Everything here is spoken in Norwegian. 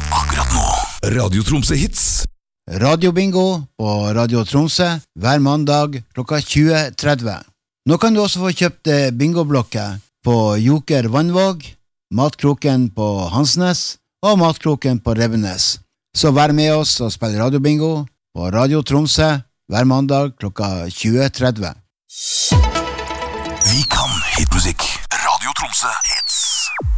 akkurat nå. Radio Tromsø Hits. Radio Bingo på Radio Tromsø hver mandag klokka 20.30. Nå kan du også få kjøpt bingoblokker på Joker Vannvåg, Matkroken på Hansnes og Matkroken på Revenes. Så vær med oss og spill Radio Bingo på Radio Tromsø hver mandag klokka 20.30. Vi kan hitmusikk. Radio Tromsø Hits.